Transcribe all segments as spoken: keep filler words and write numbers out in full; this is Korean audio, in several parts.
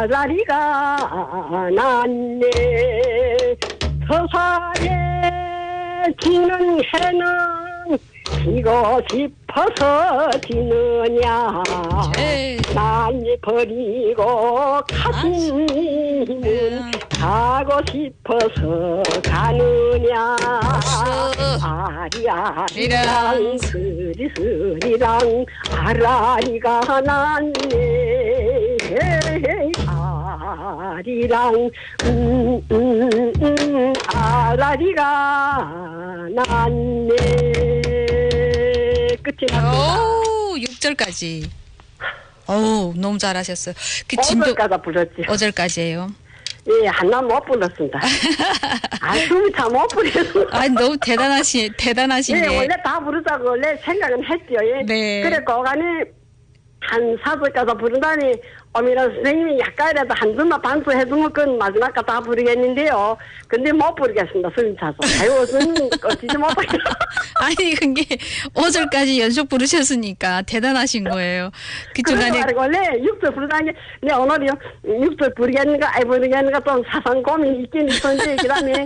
아라리가 났네. 서산에 지는 해는 지고 싶어서 지느냐. 난이 버리고 가신 힘은 가고 싶어서 가느냐. 아리아리랑 스리스리랑 아라리가 났네. 아리랑 음, 음, 음, 아라리가 났네. 끝이 났습니다. 오, 육 절까지. 어우, 너무 잘하셨어요. 그 진도 오절까지 불렀지. 오절까지예요. 예, 하나 못 불렀습니다. 아, 숨이 참 못 불렸어. 아, 너무 대단하시, 대단하신 예, 게. 원래 다 부르자고 원래 생각은 했죠. 예. 네. 그래, 그간에 한 사절까지 부른다니, 어미랑 선생님이 약간이라도 한 줄만 반수해주면 그건 마지막까지 다 부르겠는데요. 근데 못 부르겠습니다. 숨이 차서. 아이고, 선생님, 어찌지 못하겠어. 아니, 그게 오절까지 연속 부르셨으니까 대단하신 거예요. 그 중간에. 원래 육 절 부르다니, 내 오늘이요, 육 절 부르겠는가, 아이 부르겠는가 좀 사상 고민이 있긴 있었는데, 그 다음에.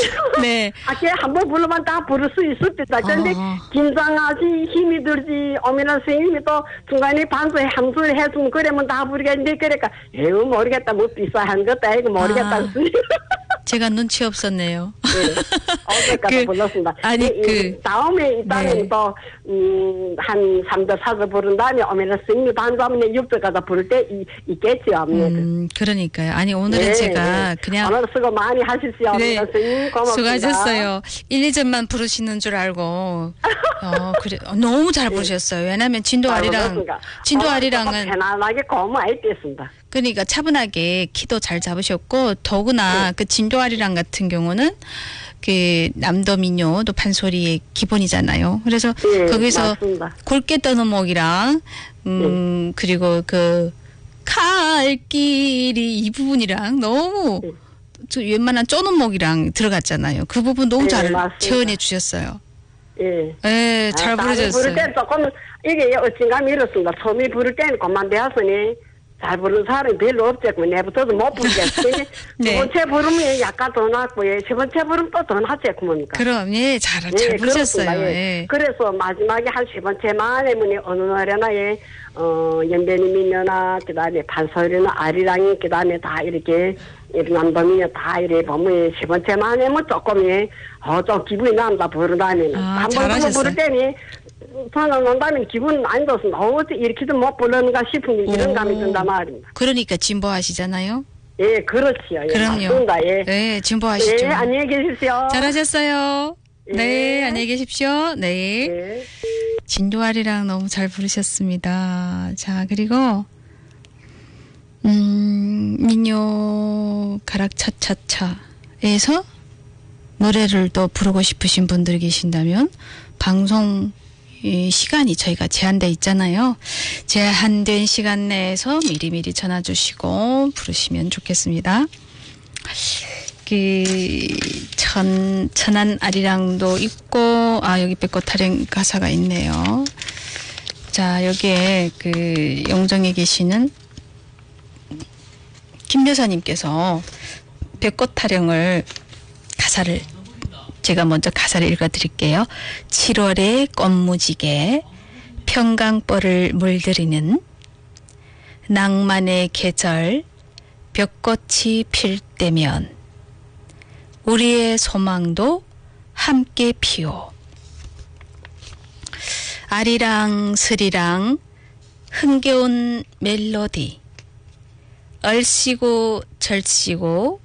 네. 아까 한번 부르면 다 부를 수 있을 듯다. 근데 어. 긴장하지, 힘이 들지, 어미랑 선생님이 또 중간에 반수에 함수를 해주면 그러면 다 부르겠는데, 그러니까, 에휴, 모르겠다, 뭐 비싸한 것도 아니고 모르겠다. 아. 제가 눈치 없었네요. 네. 어제까지 그, 불렀습니다. 아니, 이, 그. 이, 다음에 일단은 네. 또, 음, 한 삼 절, 사 절 부른 다음에 오면은 승리 반주하면 육 절까지 부를 때 이, 있겠죠, 아무래도. 음, 그러니러니까요. 아니, 오늘은 네, 제가 네. 그냥. 오늘 수고 많이 하십시오. 네. 선생님, 고맙습니다. 수고하셨어요. 일, 이 절만 부르시는 줄 알고. 어, 그래. 어, 너무 잘 부르셨어요. 왜냐면 진도아리랑, 진도아리랑은. 편안하게 고마이 됐습니다. 그러니까 차분하게 키도 잘 잡으셨고, 더구나 네. 그 진도아리랑 같은 경우는 그 남도 민요도 판소리의 기본이잖아요. 그래서 네, 거기서 맞습니다. 굵게 떠는 목이랑, 음, 네. 그리고 그 갈 길이 이 부분이랑 너무 네. 저 웬만한 쪼는 목이랑 들어갔잖아요. 그 부분 너무 네, 잘 맞습니다. 재현해 주셨어요. 예. 네, 잘 아, 부르셨어요. 부를 땐 조금, 이게 어찌감이 이렇습니다. 처음에 부를 때는 그만 되었으니, 잘 부르는 사람이 별로 없겠고, 내부터도 못 부르겠어. 네. 두 번째 부르면 약간 더 낫고, 예. 세 번째 부르면 또 더 낫겠고, 뭡니까? 그럼, 예, 잘, 잘 예, 부르셨어요. 그렇습니다. 예. 예. 그래서 마지막에 한 세 번째 만에 문에 어느 노래나, 예, 어, 연변이민요나, 그 다음에 판소리나 아리랑이, 그 다음에 다 이렇게, 남도민요 다 이렇게 보면 세 번째 만에 뭐 조금, 예, 어, 좀 기분이 난다 부르다면. 아, 한번 부를 때니, 전화 논다면 기분 안 좋습니다. 어, 어째 이렇게도 못 부르는가 싶은 이런 감이 든단 말입니다. 그러니까 진보하시잖아요. 예, 그렇지요. 예, 그럼요. 맞습니다. 예. 네, 진보하시죠. 예, 안녕히 계십시오. 잘하셨어요. 예. 네, 안녕히 계십시오. 네. 예. 진도아리랑 너무 잘 부르셨습니다. 자, 그리고, 음, 민요 가락차차차에서 노래를 또 부르고 싶으신 분들이 계신다면, 방송 이 시간이 저희가 제한돼 있잖아요. 제한된 시간 내에서 미리미리 전화 주시고 부르시면 좋겠습니다. 그 천, 천안 아리랑도 있고, 아, 여기 백꽃타령 가사가 있네요. 자, 여기에 그 영정에 계시는 김 여사님께서 백꽃타령을 가사를 제가 먼저 가사를 읽어드릴게요. 칠월의 꽃무지개, 평강벌을 물들이는 낭만의 계절, 벽꽃이 필 때면 우리의 소망도 함께 피오. 아리랑 스리랑 흥겨운 멜로디, 얼씨고 절씨고